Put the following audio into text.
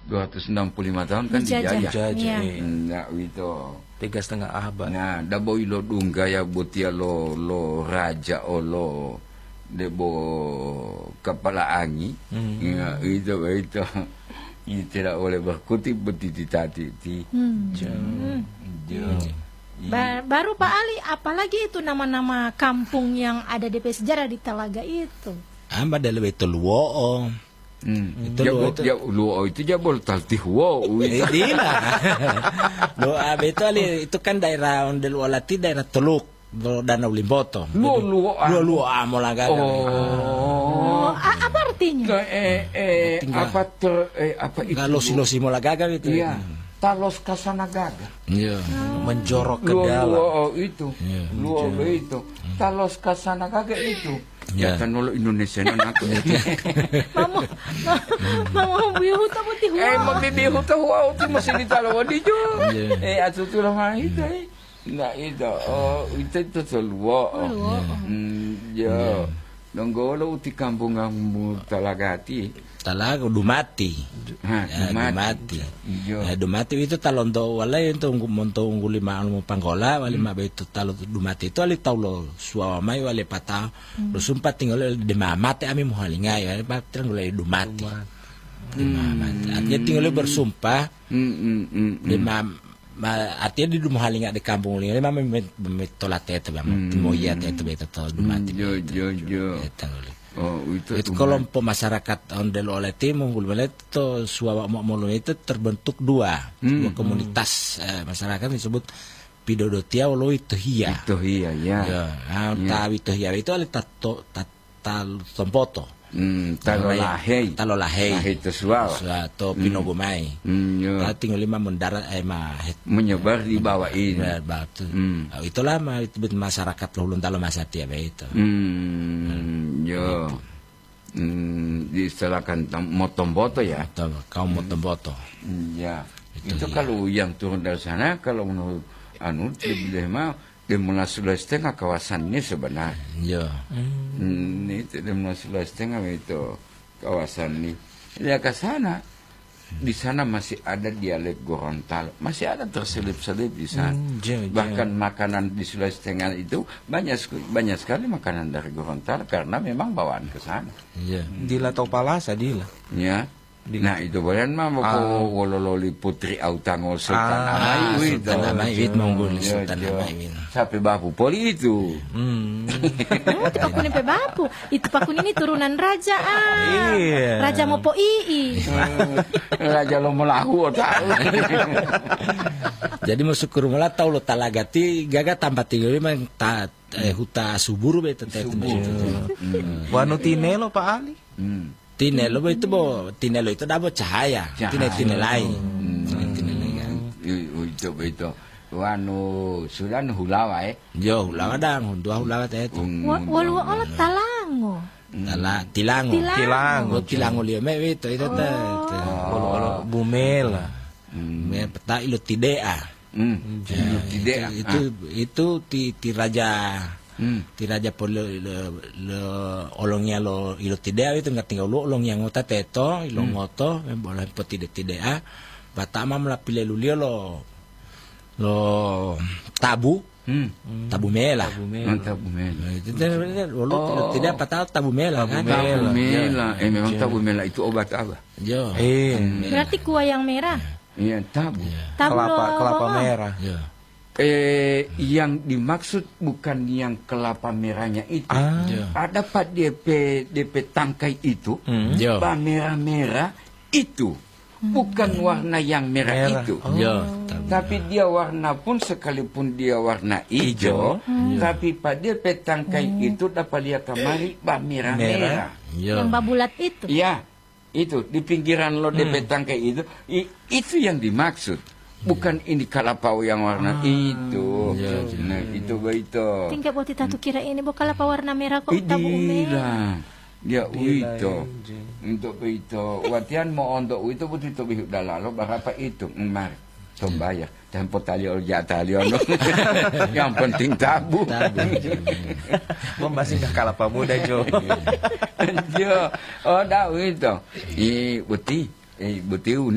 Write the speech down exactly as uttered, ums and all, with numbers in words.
dua ratus enam puluh lima tahun kan Dijajah. dijajah. Iya. Nah, itu. Tiga setengah abad. Nah, dabo ilo dunggaya butia lo lo raja o lo debo kepala angi. Hmm. Ya, itu itu. Ini tidak boleh berkutip betiti tadi ti. Hmm. Hmm. Ba- baru Pak Ali, apalagi itu nama-nama kampung yang ada D P sejarah di Talaga itu. Amba dalam itu luo. Hmm. Itu Ya, lo bo- itu. ya, lu itu jabol taltih wow. Eh, Dila. Lo abe itu ali itu kan daerah Ondel Walati, daerah Teluk, do Danau Limboto. Lu lu Lu lu amo lagaga. Oh, a- apa artinya? eh eh Tinggal. apa ter eh apa itu? Kalau silosi mo lagaga itu. Iya. Talos Kasanagaga. Iya. Menjorok ke Luo dalam. luo itu. Iya. Luo itu. Talos Kasanagaga itu. Ya Iya. kan lo Indonesia nan aku. Mama, mama bihu tamu ti Eh magbibiho ta wow ti masih ditalawa di jo. Iya. Eh atuto lang ha ito eh. Na ito. Oh, ito ito sa luo. Luo. Mm, yo. Nonggolo uti kampung ang talaga ti. Talaga Dumati. Ha, Ya, Dumati. Yo. Ya, Dumati itu talondo wala itu monto unggul lima anu panggola wali mabe itu talo Dumati itu ali taulo suawa mai wali pata lo sumpat tinggal di mamate ami muhalingai wali patran wali Dumati. Di mamate. Artinya tinggal bersumpah Mm mm mm. di mam ma- artinya di muhalinga di kampung linga mama metolate itu bang timoya itu beto to Dumati. Yo yo yo. Itu wali. Oh, itu Itu kelompok masyarakat Ondel Oleti Munggul Belet itu suawa molo itu terbentuk dua, Hmm. dua komunitas eh, masyarakat disebut Pidodotia Olo itu hia. Itu iya ya. Ya, ah, tawi itu hia itu ale tato tatal tompoto. Hmm, talo lahei. Talo lahei. Lahei itu suawa. Suatu pinogomai. Hmm, yo. Nah, tinggal lima mendarat eh mah Menyebar di bawah ini. batu. Hmm. Ah, itulah mah itu masyarakat Lulun Talo Masati ya itu. Hmm, yo. Hmm, diistilahkan tam- motomboto ya. Atau kaum Motomboto. Hmm, ya. Itu Itu, iya. kalau yang turun dari sana, kalau menurut anu, lebih mah di Munas Sulawesi Tengah kawasannya sebenarnya. Ya. Hmm, itu di Munas Sulawesi Tengah itu kawasan ini. Ya ke sana, di sana masih ada dialek Gorontalo, masih ada terselip-selip di sana. Hmm, iya, iya. Bahkan makanan di Sulawesi Tengah itu banyak sek- banyak sekali makanan dari Gorontalo karena memang bawaan ke sana. Iya. Dila atau palasa dila. Ya. Di- Nah itu boleh mah mau Ah. wolololi putri autangol sultan Ah, Amai Sultan Amaiwit Monggol Sultan Yo, yo. Amaiwit. Sampai bapu poli itu. Hmm. Oh, itu pakunin pe bapu. Itu pakunin ini turunan raja ah. Iya. Raja Mopo Ii. Raja lo melahu tahu. Jadi masuk ke rumah lah tahu lo talagati gaga tambah tinggal memang ta eh, huta subur be tete itu. Wanu tinelo Pak Ali. Hmm. Tinelo itu bo tinelo itu dabo cahaya. Cahaya. Tine tinelai. Tinelai kan. I- Itu itu. Wanu sudah hulawa eh. Yo hulawa dang, dua hulawa teh itu. Wa- Walu ola talango. Tala tilango. Tilango. Tilango. Oh, tilango liya me itu itu teh. Olo-olo bumela. Me peta ilo tidea. Hmm. Ya, Tidak. itu, itu itu ti ti raja Hmm. ti raja po lo, lo, lo olongnya lo ilo tidea itu nggak tinggal lo olong yang ngota teto ilo ngoto boleh po tide tidea batama melapile lulio lo lo tabu Hmm. tabu mela Mantap bumela. Nah, itu teh lo lo tidea patah tabu mela kan Tabu mela. Ya, Eh memang tabu mela itu obat apa? yo Eh, Berarti kuah yang merah. Iya tabu. Tabu kelapa lo- kelapa oh. merah. yo Eh, yang dimaksud bukan yang kelapa merahnya itu. Ah. yo Ada pak D P D P tangkai itu, Hmm. yo pak merah-merah itu, bukan warna yang merah, Merah. itu. Oh. yo tabu. Tapi dia warna pun sekalipun dia warna hijau, tapi pak D P tangkai itu dapat lihat kemari pak merah-merah. yo Yang babulat itu. Ya, itu di pinggiran lo D P tangkai itu, i- itu yang dimaksud. Bukan ini kalapau yang warna itu. Iya, Nah, itu begitu. Tinggal buat kita tuh kira ini bukan apa warna merah kok tabu merah. Dia itu untuk itu. Watian mau untuk itu pun itu bihuk dalalo berapa itu emar tombayar dan potalio jatalio. Yang penting tabu. Gua masih nggak kalapa muda Jo. Yo, oh dah itu. I buti, eh buti